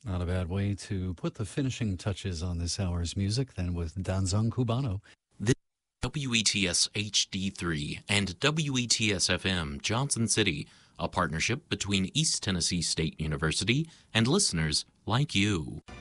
Not a bad way to put the finishing touches on this hour's music than with Danzón Cubano. This is WETS HD3 and WETS FM Johnson City, a partnership between East Tennessee State University and listeners like you.